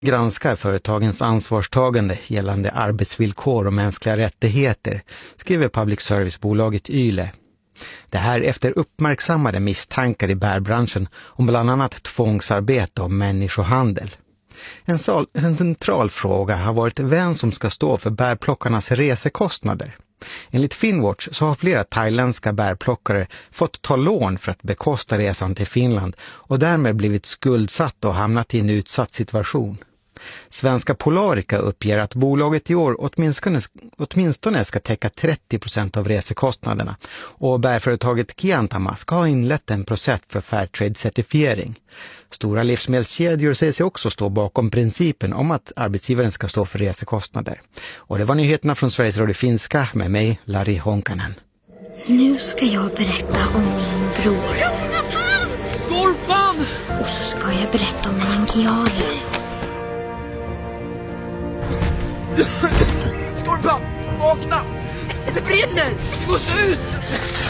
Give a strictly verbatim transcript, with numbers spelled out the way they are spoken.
granskar företagens ansvarstagande gällande arbetsvillkor och mänskliga rättigheter, skriver public service-bolaget Yle. Det här efter uppmärksammade misstankar i bärbranschen om bland annat tvångsarbete och människohandel. En, sal, en central fråga har varit vem som ska stå för bärplockarnas resekostnader. Enligt Finnwatch så har flera thailändska bärplockare fått ta lån för att bekosta resan till Finland och därmed blivit skuldsatt och hamnat i en utsatt situation. Svenska Polarica uppger att bolaget i år åtminstone, åtminstone ska täcka trettio procent av resekostnaderna och bärföretaget Kiantama ska ha inlett en process för Fairtrade-certifiering. Stora livsmedelskedjor säger sig också stå bakom principen om att arbetsgivaren ska stå för resekostnader. Och det var nyheterna från Sveriges Radio Finska med mig, Lari Honkanen. Nu ska jag berätta om min bror. Skorpan! Och så ska jag berätta om Mangiali. Skorpan, vakna! Det brinner! Vi måste ut!